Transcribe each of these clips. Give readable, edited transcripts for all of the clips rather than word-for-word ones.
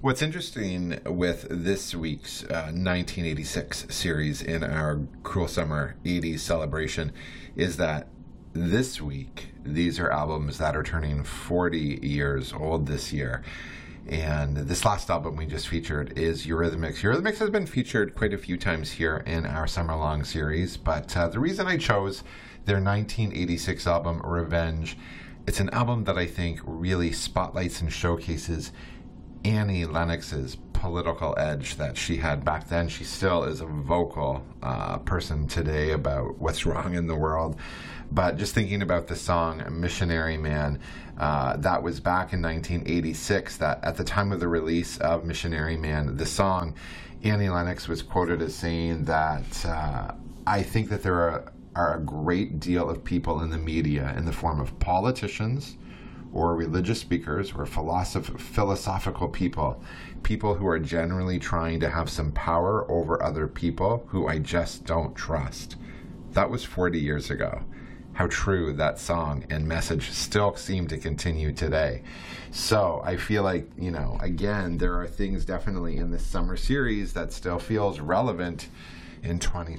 What's interesting with this week's 1986 series in our Cruel Summer 80s celebration is that this week, these are albums that are turning 40 years old this year. And this last album we just featured is Eurythmics. Eurythmics has been featured quite a few times here in our summer-long series, but the reason I chose their 1986 album, Revenge, it's an album that I think really spotlights and showcases Annie Lennox's political edge that she had back then. She still is a vocal person today about what's wrong in the world. But just thinking about the song Missionary Man, that was back in 1986, that at the time of the release of Missionary Man, the song, Annie Lennox was quoted as saying that I think that there are a great deal of people in the media in the form of politicians, or religious speakers, or philosophical people who are generally trying to have some power over other people who I just don't trust. That was 40 years ago. How true that song and message still seem to continue today. So I feel like, again, there are things definitely in this summer series that still feels relevant in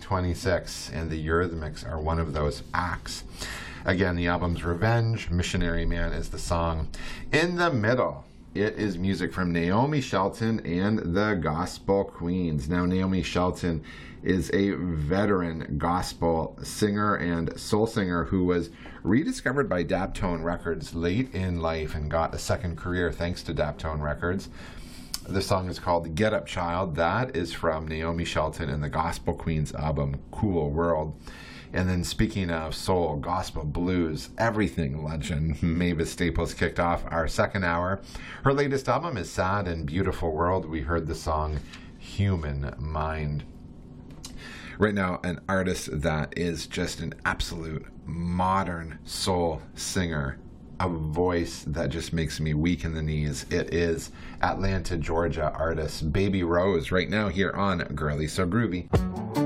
2026, and the Eurythmics are one of those acts. Again, the album's Revenge, Missionary Man is the song. In the middle, it is music from Naomi Shelton and the Gospel Queens. Now, Naomi Shelton is a veteran gospel singer and soul singer who was rediscovered by Daptone Records late in life and got a second career thanks to Daptone Records. The song is called Get Up Child. That is from Naomi Shelton and the Gospel Queens album, Cool World. And then speaking of soul, gospel, blues, everything legend, Mavis Staples kicked off our second hour. Her latest album is Sad and Beautiful World. We heard the song Human Mind. Right now, an artist that is just an absolute modern soul singer, a voice that just makes me weak in the knees. It is Atlanta, Georgia artist Baby Rose right now here on Girly So Groovy.